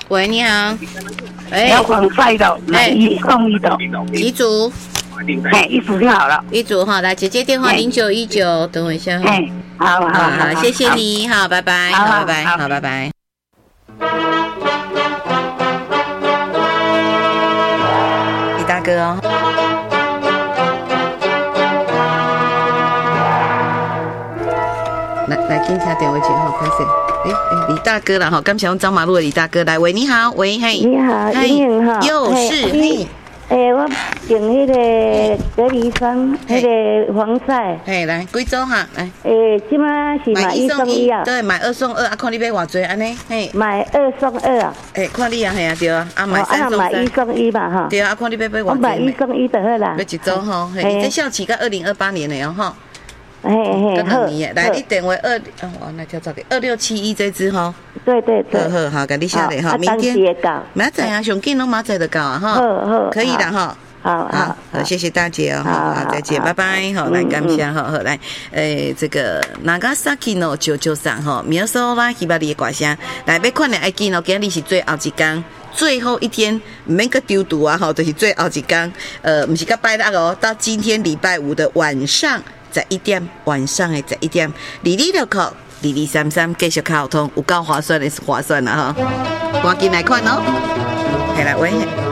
喂，你好。 要防晒的，买一送一的。 几组？ 一组就好了。 一组哈，来姐姐电话0919，等我一下哈。好，谢谢你，好，拜拜，好，拜拜，好，拜拜。李大哥哦。来，给你听电话接哈，开始。李大哥啦哈，刚才我张马路的李大哥来，喂，你好，喂，嘿， 你好，莹莹哈， 又是嘿。 我用迄个隔离霜，迄个防晒。 来，贵州哈，来。 即马是买一送一啊。 对，买2送2啊，看你买偌济安尼，嘿。 买2送2啊。 看你啊，系啊，对啊，买3送3。 买1送1嘛哈。 对啊，看你买偌济。 我买1送1就好啦。 买一组吼，嘿，这效期到2028年的哦吼。 好。 2年的，来，你电话来跳槽给2671这支吼。 对。 好，给你写的哈，明天。明仔啊，上紧拢明仔就到啊哈。好，可以的哈。好，谢谢大姐哦，好，再见，拜拜，好，来感谢，好，来，这个Nagasaki no 993哈，秒收啦，希望你的歌声，来，要看的爱记哦，今日是最后一天，最后一天，唔免个丢毒啊，吼，就是最后一天，不是个拜六哦，到今天礼拜五的晚上11点，晚上的11点，22块，2233继续交通，有够划算的是划算啦哈，赶紧来看哦，来喂。